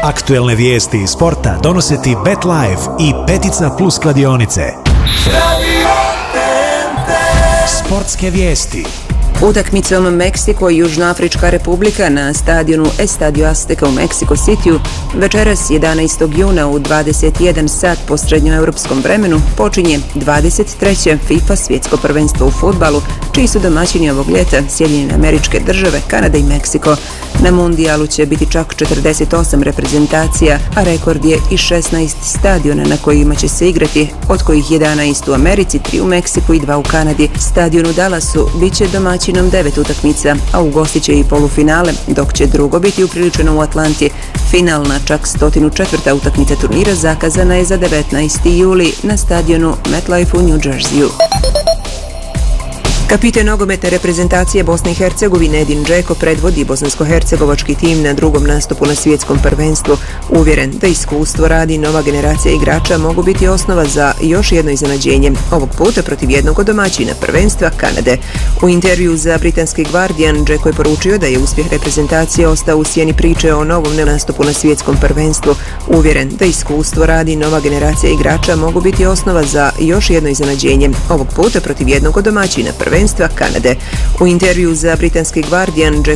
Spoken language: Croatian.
Aktuelne vijesti iz sporta donose ti BetLife i Petica Plus kladionice. Sportske vijesti. Utakmicom Meksiko i Južnoafrička republika na stadionu Estadio Azteca u Mexico Cityu večeras 11. juna u 21 sat po srednjoeuropskom vremenu počinje 23. FIFA svjetsko prvenstvo u fudbalu, čiji su domaćini ovog ljeta Sjedinjene Američke Države, Kanada i Meksiko. Na mundijalu će biti čak 48 reprezentacija, a rekord je i 16 stadiona na kojima će se igrati, od kojih 11 u Americi, 3 u Meksiku i 2 u Kanadi. Stadion u Dallasu bit će domaćinom 9 utakmica, a ugostit će i polufinale, dok će drugo biti upriličeno u Atlanti. Finalna, čak 104. utakmica turnira zakazana je za 19. juli na stadionu MetLife u New Jerseyu. Kapitan nogometne reprezentacije Bosne i Hercegovine Edin Džeko predvodi bosansko-hercegovački tim na drugom nastupu na svjetskom prvenstvu. Uvjeren da iskustvo radi nova generacija igrača mogu biti osnova za još jedno iznenađenje, ovog puta protiv jednog od domaćina prvenstva, Kanade. U intervju za britanski Guardian Džeko je poručio da je uspjeh reprezentacije ostao u sjeni priče o novom nastupu na svjetskom prvenstvu. Uvjeren da iskustvo radi nova generacija igrača mogu biti osnova za još jedno iznenađenje, ovog puta protiv jednog od domaćina prvenstva, Kanade. U intervju za britanski Guardian